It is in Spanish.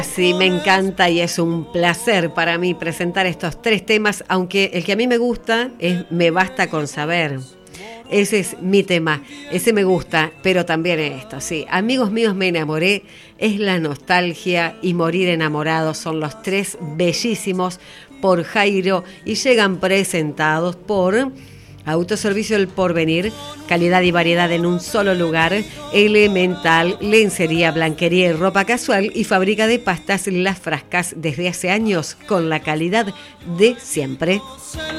Sí, me encanta y es un placer para mí presentar estos 3 temas, aunque el que a mí me gusta es Me Basta con Saber. Ese es mi tema, ese me gusta, pero también esto, sí. Amigos míos, me enamoré, es la nostalgia y morir enamorado, son los 3 bellísimos por Jairo y llegan presentados por Autoservicio El Porvenir, calidad y variedad en un solo lugar, Elemental, lencería, blanquería y ropa casual y fábrica de pastas Las Frascas desde hace años con la calidad de siempre.